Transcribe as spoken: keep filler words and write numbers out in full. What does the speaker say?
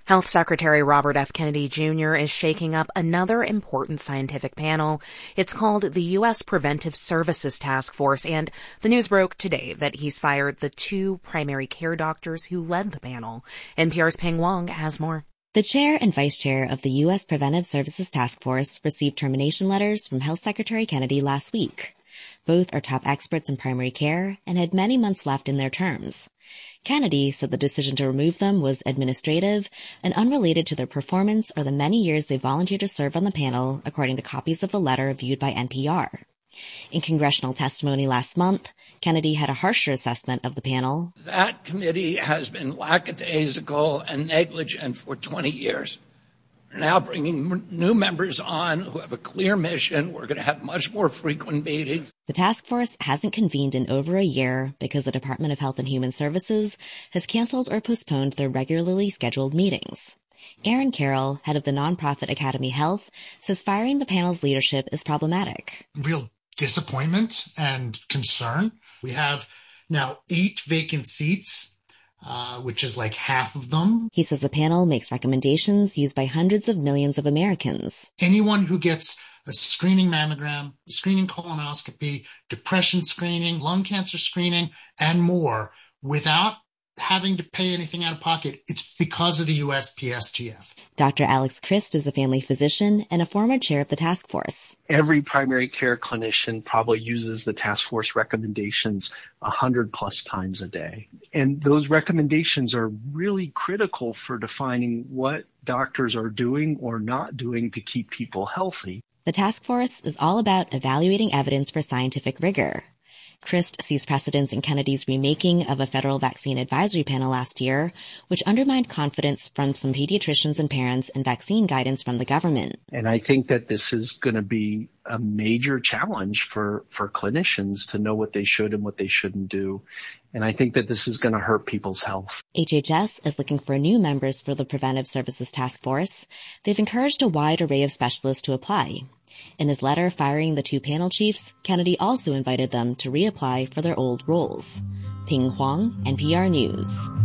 Health Secretary Robert F. Kennedy Junior is shaking up another important scientific panel. It's called the U S Preventive Services Task Force, and the news broke today that he's fired the two primary care doctors who led the panel. N P R's Ping Wong has more. The chair and vice chair of the U S Preventive Services Task Force received termination letters from Health Secretary Kennedy last week. Both are top experts in primary care and had many months left in their terms. Kennedy said the decision to remove them was administrative and unrelated to their performance or the many years they volunteered to serve on the panel, according to copies of the letter viewed by N P R. In congressional testimony last month, Kennedy had a harsher assessment of the panel. That committee has been lackadaisical and negligent for twenty years. We're now bringing new members on who have a clear mission. We're going to have much more frequent meetings. The task force hasn't convened in over a year because the Department of Health and Human Services has canceled or postponed their regularly scheduled meetings. Aaron Carroll, head of the nonprofit Academy Health, says firing the panel's leadership is problematic. Real disappointment and concern. We have now eight vacant seats, uh, which is like half of them. He says the panel makes recommendations used by hundreds of millions of Americans. Anyone who gets a screening mammogram, screening colonoscopy, depression screening, lung cancer screening, and more without having to pay anything out of pocket, it's because of the U S P S T F. Doctor Alex Christ is a family physician and a former chair of the task force. Every primary care clinician probably uses the task force recommendations a hundred plus times a day. And those recommendations are really critical for defining what doctors are doing or not doing to keep people healthy. The task force is all about evaluating evidence for scientific rigor. Christ sees precedents in Kennedy's remaking of a federal vaccine advisory panel last year, which undermined confidence from some pediatricians and parents in vaccine guidance from the government. And I think that this is going to be a major challenge for, for clinicians to know what they should and what they shouldn't do. And I think that this is going to hurt people's health. H H S is looking for new members for the Preventive Services Task Force. They've encouraged a wide array of specialists to apply. In his letter firing the two panel chiefs, Kennedy also invited them to reapply for their old roles. Ping Huang, N P R News.